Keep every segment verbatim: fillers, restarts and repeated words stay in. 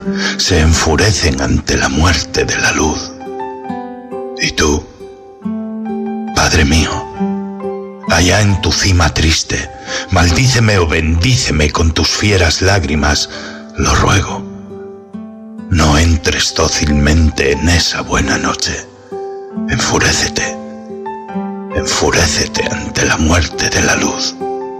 se enfurecen ante la muerte de la luz. Y tú, Padre mío, allá en tu cima triste, maldíceme o bendíceme con tus fieras lágrimas, lo ruego. No entres dócilmente en esa buena noche. Enfurécete, enfurécete ante la muerte de la luz.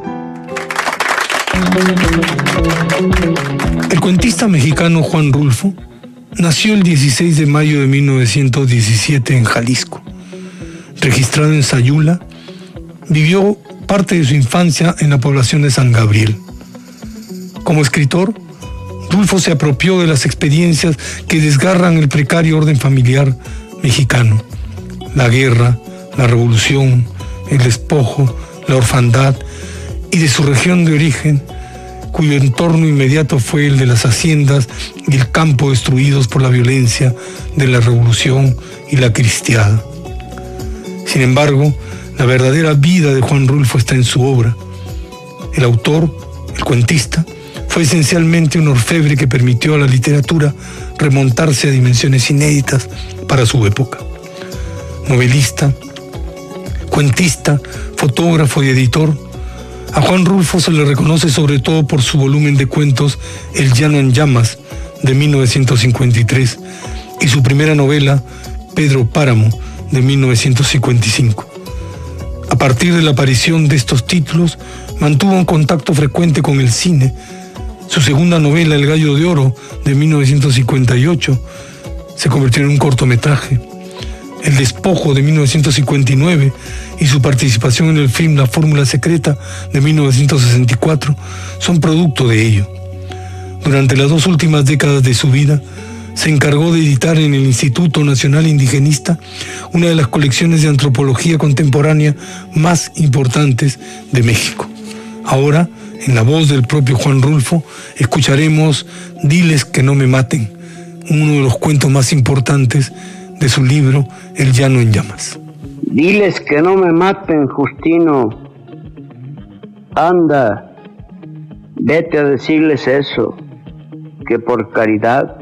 El cuentista mexicano Juan Rulfo nació el dieciséis de mayo de mil novecientos diecisiete en Jalisco. Registrado en Sayula, vivió parte de su infancia en la población de San Gabriel. Como escritor, Rulfo se apropió de las experiencias que desgarran el precario orden familiar mexicano: la guerra, la revolución, el despojo, la orfandad, y de su región de origen, cuyo entorno inmediato fue el de las haciendas y el campo destruidos por la violencia de la revolución y la cristiada. Sin embargo, la verdadera vida de Juan Rulfo está en su obra. El autor, el cuentista, fue esencialmente un orfebre que permitió a la literatura remontarse a dimensiones inéditas para su época. Novelista, cuentista, fotógrafo y editor, a Juan Rulfo se le reconoce sobre todo por su volumen de cuentos El llano en llamas, de mil novecientos cincuenta y tres, y su primera novela, Pedro Páramo, de mil novecientos cincuenta y cinco. A partir de la aparición de estos títulos, mantuvo un contacto frecuente con el cine. Su segunda novela, El gallo de oro, de mil novecientos cincuenta y ocho, se convirtió en un cortometraje. El despojo, de mil novecientos cincuenta y nueve, y su participación en el film La fórmula secreta, de mil novecientos sesenta y cuatro, son producto de ello. Durante las dos últimas décadas de su vida, se encargó de editar en el Instituto Nacional Indigenista una de las colecciones de antropología contemporánea más importantes de México. Ahora, en la voz del propio Juan Rulfo, escucharemos Diles que no me maten, uno de los cuentos más importantes de su libro El llano en llamas. Diles que no me maten, Justino. Anda, vete a decirles eso, que por caridad,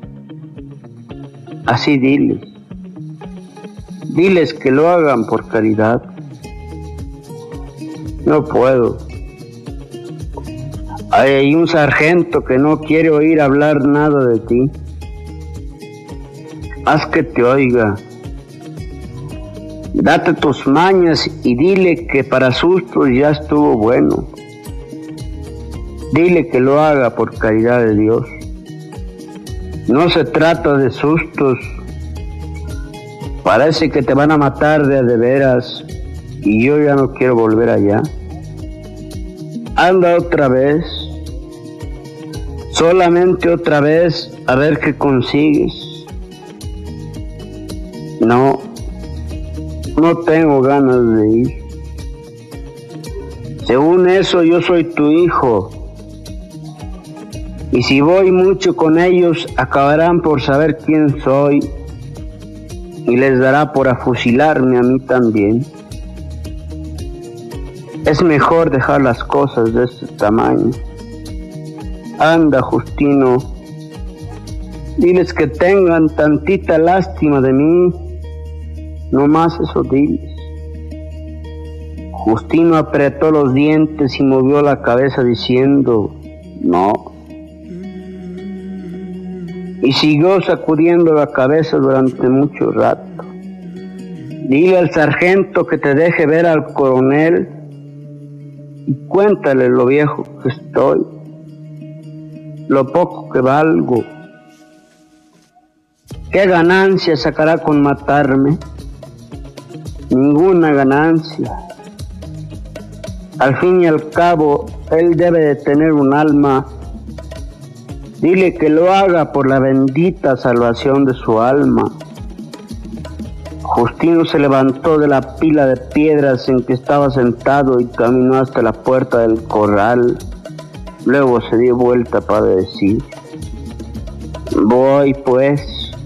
así diles. Diles que lo hagan por caridad. No puedo. Hay un sargento que no quiere oír hablar nada de ti. Haz que te oiga. Date tus mañas y dile que para sustos ya estuvo bueno. Dile que lo haga por caridad de Dios. No se trata de sustos. Parece que te van a matar de a de veras y yo ya no quiero volver allá. Anda otra vez, solamente otra vez, a ver qué consigues. No, no tengo ganas de ir. Según eso, yo soy tu hijo. Y si voy mucho con ellos, acabarán por saber quién soy y les dará por afusilarme a mí también. Es mejor dejar las cosas de este tamaño. Anda, Justino, diles que tengan tantita lástima de mí. No más eso diles. Justino apretó los dientes y movió la cabeza diciendo, no. Y siguió sacudiendo la cabeza durante mucho rato. Dile al sargento que te deje ver al coronel y cuéntale lo viejo que estoy, lo poco que valgo. ¿Qué ganancia sacará con matarme? Ninguna ganancia. Al fin y al cabo, él debe de tener un alma. Dile que lo haga por la bendita salvación de su alma. Justino se levantó de la pila de piedras en que estaba sentado y caminó hasta la puerta del corral. Luego se dio vuelta para decir, voy pues,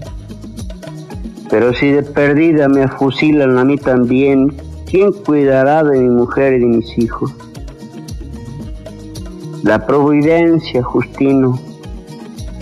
pero si de perdida me afusilan a mí también, ¿quién cuidará de mi mujer y de mis hijos? La providencia, Justino.